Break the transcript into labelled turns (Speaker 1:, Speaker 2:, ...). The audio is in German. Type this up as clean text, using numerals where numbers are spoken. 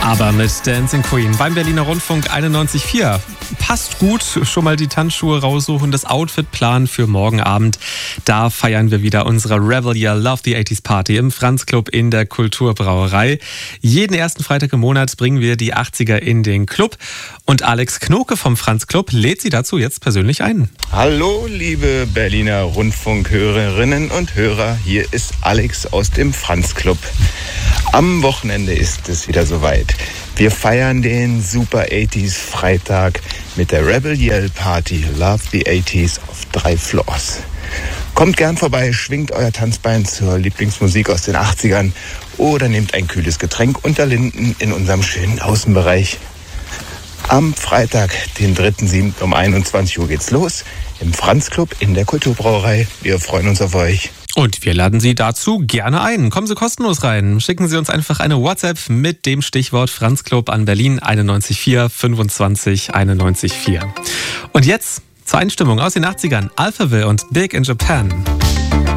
Speaker 1: Aber mit Dancing Queen beim Berliner Rundfunk 91.4. Passt gut, schon mal die Tanzschuhe raussuchen, das Outfit planen für morgen Abend. Da feiern wir wieder unsere Rebel Year Love the 80s Party im Franz Club in der Kulturbrauerei. Jeden ersten Freitag im Monat bringen wir die 80er in den Club. Und Alex Knoke vom Franz Club lädt Sie dazu jetzt persönlich ein.
Speaker 2: Hallo, liebe Berliner Rundfunkhörerinnen und Hörer. Hier ist Alex aus dem Franz Club. Am Wochenende ist es wieder soweit. Wir feiern den Super 80s Freitag mit der Rebel Yell Party Love the 80s auf 3 Floors. Kommt gern vorbei, schwingt euer Tanzbein zur Lieblingsmusik aus den 80ern oder nehmt ein kühles Getränk unter Linden in unserem schönen Außenbereich. Am Freitag, den 3.7. um 21 Uhr geht's los im Franz Club in der Kulturbrauerei. Wir freuen uns auf euch.
Speaker 1: Und wir laden Sie dazu gerne ein. Kommen Sie kostenlos rein. Schicken Sie uns einfach eine WhatsApp mit dem Stichwort Franz Club an Berlin 91.4 25 91.4. Und jetzt zur Einstimmung aus den 80ern. Alphaville und Big in Japan.